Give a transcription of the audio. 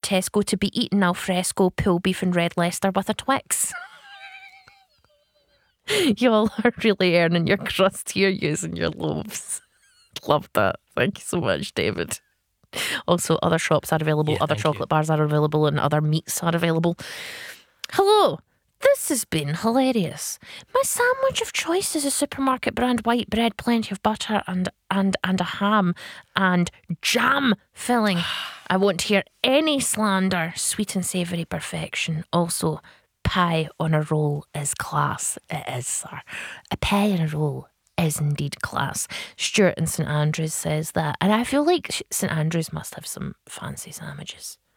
Tesco to be eating al fresco pull beef and red Leicester with a Twix. You all are really earning your crust here using your loaves. Love that. Thank you so much, David. Also, other shops are available, other chocolate bars are available, and other meats are available. Hello. This has been hilarious. My sandwich of choice is a supermarket brand white bread, plenty of butter and a ham and jam filling. I won't hear any slander. Sweet and savoury perfection. Also, pie on a roll is class. It is, sir. A pie on a roll is indeed class. Stuart in St Andrews says that. And I feel like St Andrews must have some fancy sandwiches.